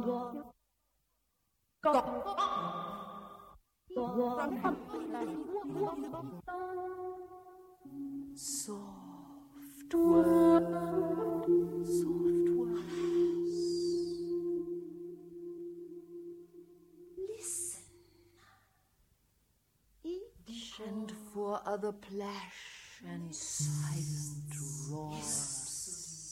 Soft words, soft words. Listen. Each and four other plash and silent roar.